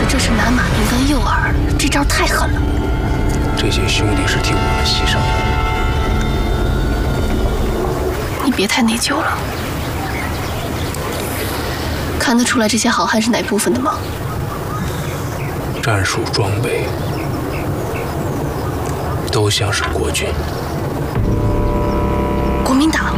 这是拿马明跟诱饵，这招太狠了。 这些兄弟是替我们牺牲的。 你别太内疚了。看得出来这些好汉是哪部分的吗？ 战术装备都像是国军。 国民党。